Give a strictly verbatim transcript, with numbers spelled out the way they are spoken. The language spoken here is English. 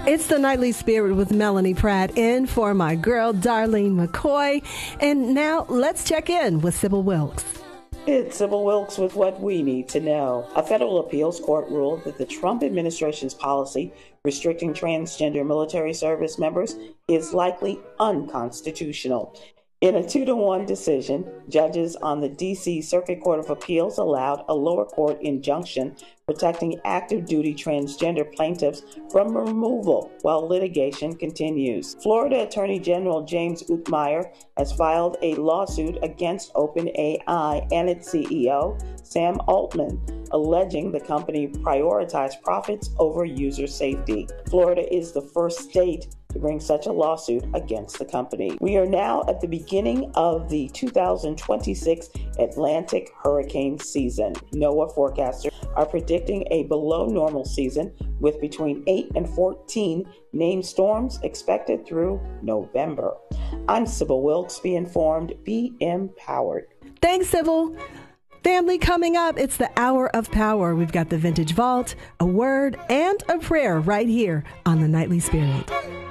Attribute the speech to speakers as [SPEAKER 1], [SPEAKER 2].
[SPEAKER 1] It's the Nightly Spirit with Melanie Pratt in for my girl, Darlene McCoy. And now let's check in with Sybil Wilkes.
[SPEAKER 2] It's Sybil Wilkes with what we need to know. A federal appeals court ruled that the Trump administration's policy restricting transgender military service members is likely unconstitutional. In a two to one decision, judges on the D C Circuit Court of Appeals allowed a lower court injunction protecting active duty transgender plaintiffs from removal while litigation continues. Florida Attorney General James Utmeyer has filed a lawsuit against OpenAI and its C E O, Sam Altman, alleging the company prioritized profits over user safety. Florida is the first state to bring such a lawsuit against the company. We are now at the beginning of the two thousand twenty-six Atlantic hurricane season. NOAA forecasters are predicting a below normal season with between eight and fourteen named storms expected through November. I'm Sybil Wilkes. Be informed, be empowered.
[SPEAKER 1] Thanks, Sybil. Family, coming up, it's the Hour of Power. We've got the Vintage Vault, a word, and a prayer right here on the Nightly Spirit.